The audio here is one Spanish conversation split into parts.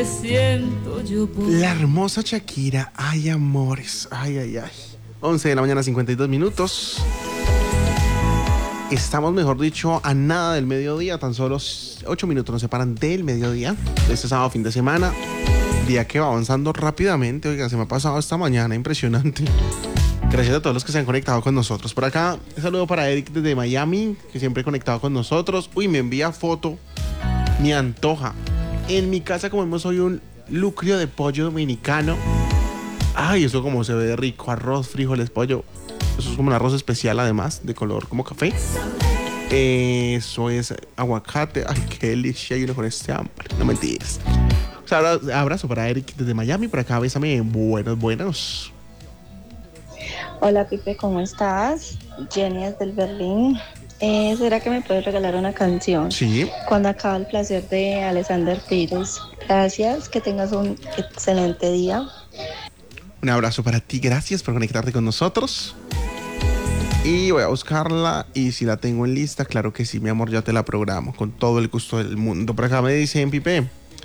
que siento yo por... La hermosa Shakira, ay amores, ay, ay, ay. 11 de la mañana, 52 minutos. Estamos, mejor dicho, a nada del mediodía. Tan solo 8 minutos nos separan del mediodía de este sábado, fin de semana. Día que va avanzando rápidamente. Oiga, se me ha pasado esta mañana, impresionante. Gracias a todos los que se han conectado con nosotros. Por acá, un saludo para Eric desde Miami, que siempre ha conectado con nosotros. Uy, me envía foto, me antoja. En mi casa comemos hoy un lucrio de pollo dominicano. Ay, eso como se ve de rico. Arroz, frijoles, pollo. Eso es como un arroz especial, además, de color como café. Eso es aguacate. Ay, qué delicia. Y uno con este hambre. No mentiras. O sea, abrazo para Eric desde Miami. Por acá, bésame. Buenos. Hola, Pipe, ¿cómo estás? Jenny es del Berlín. ¿Será que me puedes regalar una canción? Sí. Cuando acaba el placer de Alexander Pires. Gracias, que tengas un excelente día. Un abrazo para ti, gracias por conectarte con nosotros. Y voy a buscarla, y si la tengo en lista, claro que sí, mi amor, ya te la programo, con todo el gusto del mundo. Por acá me dicen, Pipe,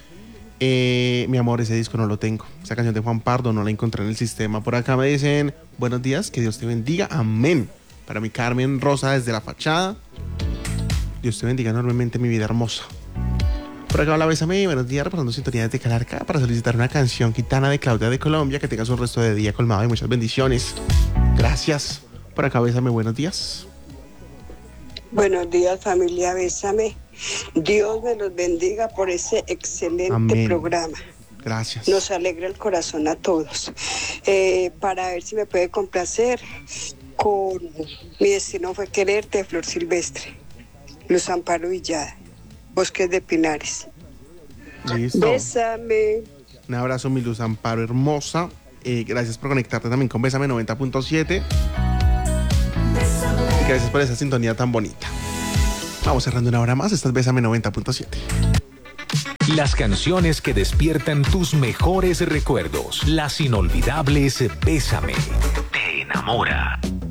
mi amor, ese disco no lo tengo. Esa canción de Juan Pardo no la encontré en el sistema. Por acá me dicen, buenos días, que Dios te bendiga, amén. Para mi Carmen Rosa desde La Fachada. Dios te bendiga enormemente, mi vida hermosa. Por acá habla Bésame, buenos días, reportando sintonía de Calarca para solicitar una canción gitana de Claudia de Colombia. Que tengas un resto de día colmado y muchas bendiciones. Gracias. Por acá Bésame, buenos días. Buenos días, familia Bésame. Dios me los bendiga por ese excelente programa. Gracias. Nos alegra el corazón a todos. Para ver si me puede complacer con Mi destino fue quererte, de Flor Silvestre. Luz Amparo Villada. Bosques de Pinares. Listo. Bésame. Un abrazo, mi Luz Amparo hermosa. Gracias por conectarte también con Bésame 90.7. Y gracias por esa sintonía tan bonita. Vamos cerrando una hora más. Esta es Bésame 90.7. Las canciones que despiertan tus mejores recuerdos. Las inolvidables Bésame. Te enamora.